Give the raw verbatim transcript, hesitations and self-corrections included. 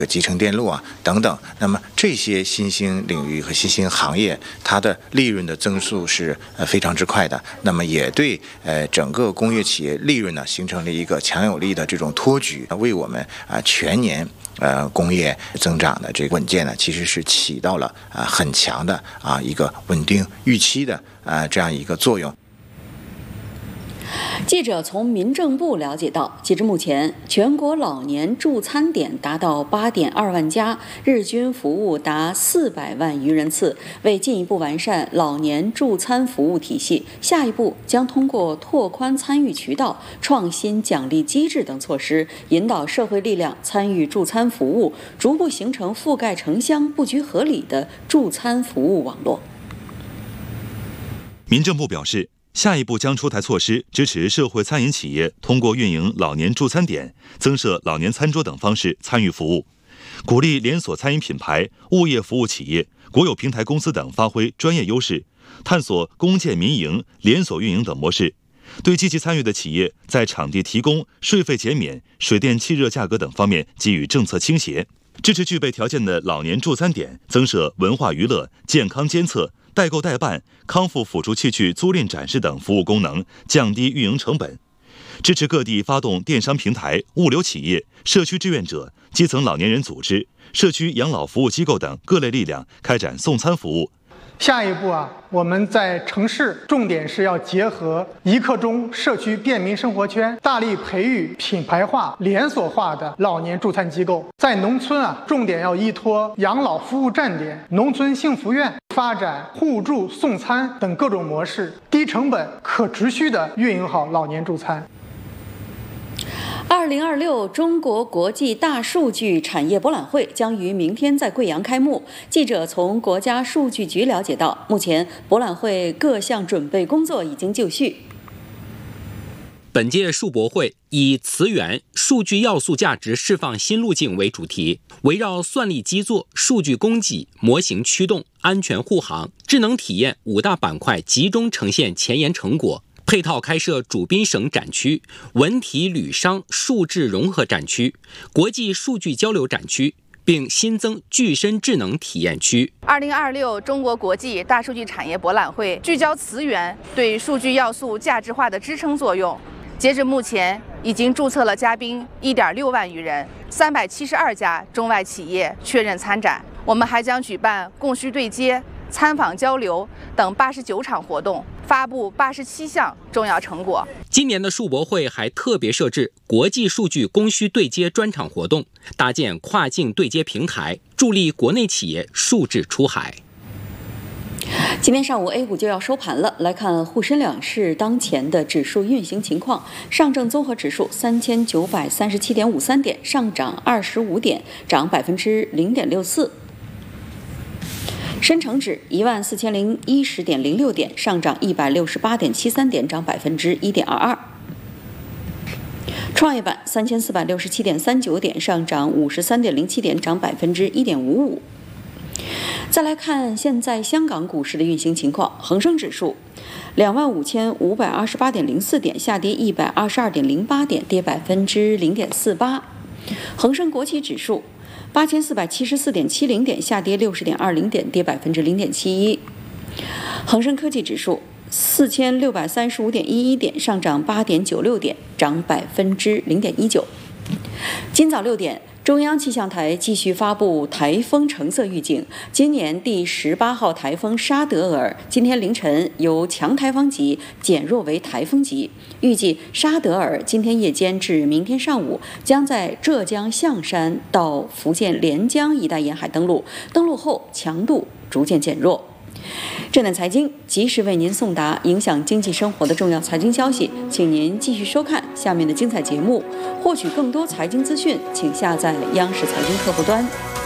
集成电路啊等等，那么这些新兴领域和新兴行业，它的利润的增速是呃非常之快的，那么也对呃整个工业企业利润呢形成了一个强有力的这种托举，为我们啊全年呃工业增长的这个稳健呢，其实是起到了啊很强的啊一个稳定预期的啊这样一个作用。 记者从民政部了解到，截至目前，全国老年助餐点达到八点二万家，日均服务达四百万余人次。为进一步完善老年助餐服务体系，下一步将通过拓宽参与渠道、创新奖励机制等措施，引导社会力量参与助餐服务，逐步形成覆盖城乡、布局合理的助餐服务网络。 民政部表示，下一步将出台措施，支持社会餐饮企业通过运营老年助餐点、增设老年餐桌等方式参与服务，鼓励连锁餐饮品牌、物业服务企业、国有平台公司等发挥专业优势，探索公建民营、连锁运营等模式。对积极参与的企业，在场地提供、税费减免、水电气热价格等方面给予政策倾斜，支持具备条件的老年助餐点增设文化娱乐、健康监测、代购代办、康复辅助器具租赁展示等服务功能，降低运营成本；支持各地发动电商平台、物流企业、社区志愿者、基层老年人组织、社区养老服务机构等各类力量开展送餐服务。 下一步啊，我们在城市重点是要结合一刻钟社区便民生活圈，大力培育品牌化、连锁化的老年助餐机构；在农村啊，重点要依托养老服务站点、农村幸福院，发展互助送餐等各种模式，低成本、可持续地运营好老年助餐。 二零二六中国国际大数据产业博览会将于明天在贵阳开幕。记者从国家数据局了解到，目前博览会各项准备工作已经就绪。 本届数博会以词源、数据要素价值释放新路径为主题，围绕算力基座、数据供给、模型驱动、安全护航、智能体验五大板块集中呈现前沿成果。配套开设主宾省展区、文体旅商数智融合展区、国际数据交流展区，并新增具身智能体验区。 二零二六中国国际大数据产业博览会聚焦词源对数据要素价值化的支撑作用。截至目前，已经注册了嘉宾一点六万余人，三百七十二家中外企业确认参展。我们还将举办供需对接、参访交流等八十九场活动，发布八十七项重要成果。 今年的数博会还特别设置国际数据供需对接专场活动，搭建跨境对接平台，助力国内企业数字出海。 今天上午 A 股就要收盘了，来看沪深两市当前的指数运行情况。上证综合指数三千九百三十七点五三点，上涨二十五点，涨百分之零点六四。深成指一万四千零一十点零六点，上涨一百六十八点七三点，涨百分之一点二二。创业板三千四百六十七点三九点，上涨五十三点零七点，涨百分之一点五五。再来看现在香港股市的运行情况，恒生指数两万五千五百二十八点零四点，下跌一百二十二点零八点，跌百分之零点四八。恒生国企指数八千四百七十四点七零点，下跌六十点二零点，跌百分之零点七一。恒生科技指数四千六百三十五点一一点，上涨八点九六点，涨百分之零点一九。今早六点，中央气象台继续发布台风橙色预警。今年第十八号台风沙德尔今天凌晨由强台风级减弱为台风级，预计沙德尔今天夜间至明天上午将在浙江象山到福建连江一带沿海登陆，登陆后强度逐渐减弱。正点财经及时为您送达影响经济生活的重要财经消息，请您继续收看下面的精彩节目。获取更多财经资讯，请下载央视财经客户端。